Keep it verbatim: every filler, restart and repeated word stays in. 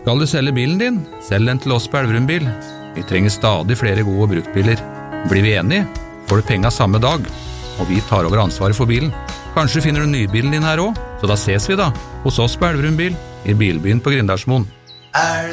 Skal du selge bilen din, selg den til oss på Elverum Bil. Vi trenger stadig flere gode bruktbiler. Blir vi enige, får du penga samme dag, og vi tar over ansvaret for bilen. Kanskje finner du nybilen din her også, så da ses vi da, hos oss på Elverum Bil, i bilbyen på Grindalsmoen.